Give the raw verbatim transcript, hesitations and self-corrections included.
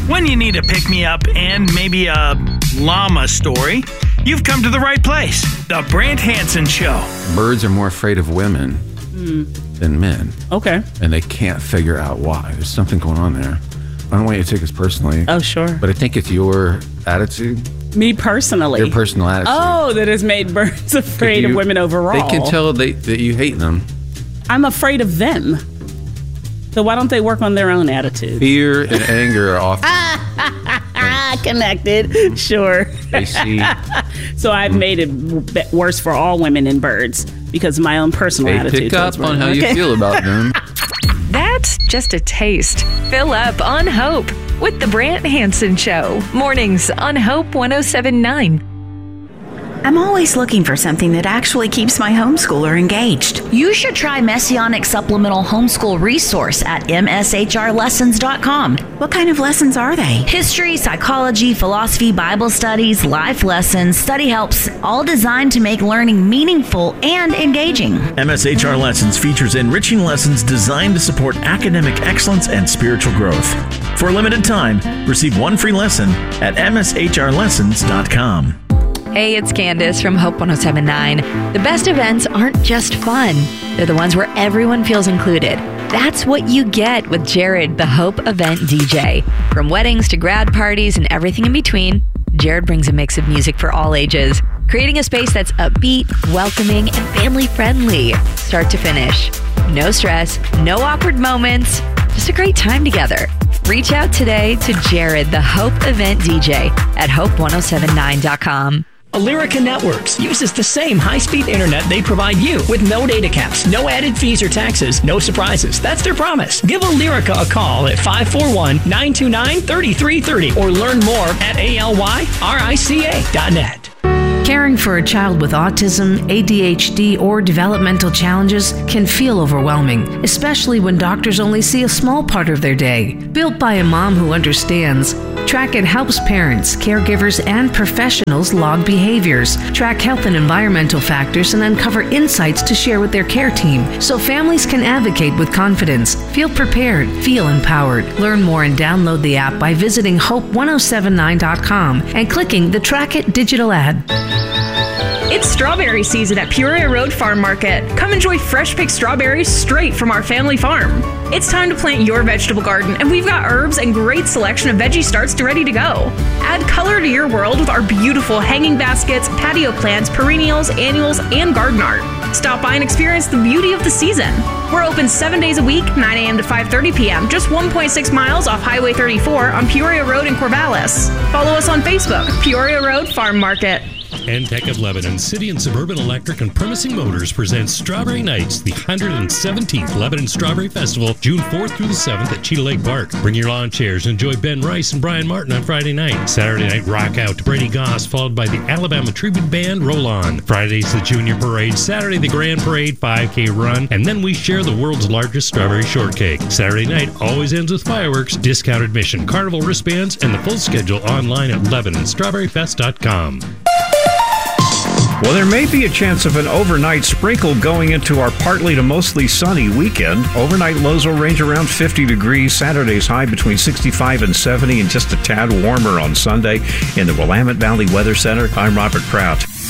When you need a pick-me-up and maybe a llama story, you've come to the right place. The Brant Hansen Show. Birds are more afraid of women mm. than men. Okay. And they can't figure out why. There's something going on there. I don't want you to take this personally. Oh, sure. But I think it's your attitude. Me personally? Your personal attitude. Oh, that has made birds afraid you, of women overall. They can tell they, that you hate them. I'm afraid of them. So why don't they work on their own attitude? Fear and anger are often connected. Sure. They see. So I've mm. made it worse for all women and birds because of my own personal they attitude. Pick up on how okay. you feel about them. That's just a taste. Fill up on Hope with the Brant Hansen Show. Mornings on Hope one oh seven point nine. I'm always looking for something that actually keeps my homeschooler engaged. You should try Messianic Supplemental Homeschool Resource at m s h r lessons dot com. What kind of lessons are they? History, psychology, philosophy, Bible studies, life lessons, study helps, all designed to make learning meaningful and engaging. M S H R Lessons features enriching lessons designed to support academic excellence and spiritual growth. For a limited time, receive one free lesson at m s h r lessons dot com. Hey, it's Candace from Hope one oh seven point nine. The best events aren't just fun. They're the ones where everyone feels included. That's what you get with Jared, the Hope event D J. From weddings to grad parties and everything in between, Jared brings a mix of music for all ages, creating a space that's upbeat, welcoming, and family-friendly, start to finish. No stress, no awkward moments, just a great time together. Reach out today to Jared, the Hope event D J at hope one oh seven nine dot com. Alerica Networks uses the same high-speed internet they provide you with no data caps, no added fees or taxes, no surprises. That's their promise. Give Alerica a call at five four one, nine two nine, three three three zero or learn more at A L Y R I C A dot net. Caring for a child with autism, A D H D, or developmental challenges can feel overwhelming, especially when doctors only see a small part of their day. Built by a mom who understands, Trackit helps parents, caregivers, and professionals log behaviors, track health and environmental factors, and uncover insights to share with their care team so families can advocate with confidence. Feel prepared, feel empowered. Learn more and download the app by visiting hope one oh seven nine dot com and clicking the Trackit digital ad. It's strawberry season at Peoria Road Farm Market. Come enjoy fresh picked strawberries straight from our family farm. It's time to plant your vegetable garden, and we've got herbs and great selection of veggie starts to ready to go. Add color to your world with our beautiful hanging baskets, patio plants, perennials, annuals, and garden art. Stop by and experience the beauty of the season. We're open seven days a week, nine a.m. to five thirty p.m., just one point six miles off Highway thirty-four on Peoria Road in Corvallis. Follow us on Facebook, Peoria Road Farm Market. Entech of Lebanon, City and Suburban Electric and Premising Motors presents Strawberry Nights, the one hundred seventeenth Lebanon Strawberry Festival, June fourth through the seventh at Cheetah Lake Park. Bring your lawn chairs and enjoy Ben Rice and Brian Martin on Friday night. Saturday night, rock out to Brady Goss, followed by the Alabama Tribute Band Roll On. Friday's the Junior Parade, Saturday the Grand Parade five K Run, and then we share the world's largest strawberry shortcake. Saturday night always ends with fireworks, discount admission, carnival wristbands, and the full schedule online at lebanon strawberry fest dot com. Well, there may be a chance of an overnight sprinkle going into our partly to mostly sunny weekend. Overnight lows will range around fifty degrees. Saturday's high between sixty-five and seventy, and just a tad warmer on Sunday. In the Willamette Valley Weather Center, I'm Robert Kraut.